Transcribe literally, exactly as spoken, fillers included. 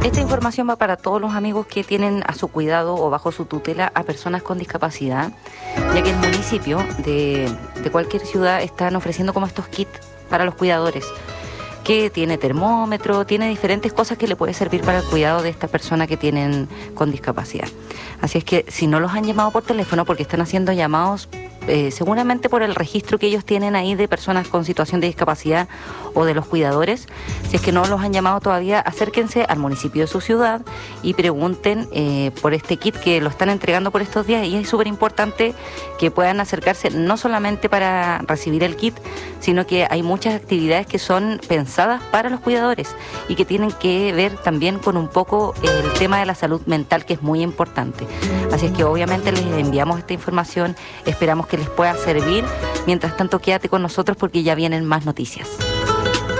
Esta información va para todos los amigos que tienen a su cuidado o bajo su tutela a personas con discapacidad, ya que el municipio de, de cualquier ciudad están ofreciendo como estos kits para los cuidadores, que tiene termómetro, tiene diferentes cosas que le puede servir para el cuidado de estas personas que tienen con discapacidad. Así es que si no los han llamado por teléfono, porque están haciendo llamados eh, seguramente por el registro que ellos tienen ahí de personas con situación de discapacidad o de los cuidadores, si es que no los han llamado todavía, acérquense al municipio de su ciudad y pregunten eh, por este kit que lo están entregando por estos días, y es súper importante que puedan acercarse no solamente para recibir el kit, sino que hay muchas actividades que son pensadas para los cuidadores y que tienen que ver también con un poco el tema de la salud mental, que es muy importante. Así es que obviamente les enviamos esta información, esperamos que les pueda servir. Mientras tanto, quédate con nosotros porque ya vienen más noticias.